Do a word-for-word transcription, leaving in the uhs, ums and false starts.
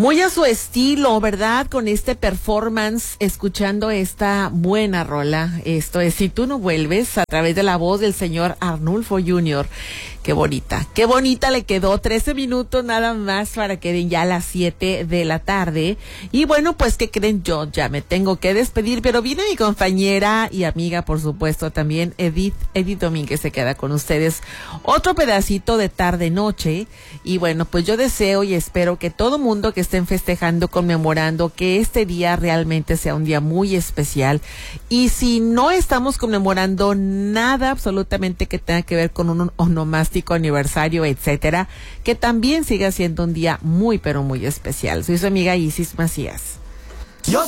Muy a su estilo, ¿verdad? Con este performance, escuchando esta buena rola. Esto es Si Tú No Vuelves, a través de la voz del señor Arnulfo junior Qué bonita, qué bonita le quedó. trece minutos nada más para que den ya las siete de la tarde. Y bueno, pues, ¿qué creen? Yo ya me tengo que despedir, pero viene mi compañera y amiga, por supuesto, también Edith, Edith Domínguez se queda con ustedes. Otro pedacito de tarde-noche. Y bueno, pues yo deseo y espero que todo mundo que estén festejando, conmemorando, que este día realmente sea un día muy especial. Y si no estamos conmemorando nada absolutamente que tenga que ver con un onomástico aniversario, etcétera, que también siga siendo un día muy pero muy especial. Soy su amiga Isis Macías.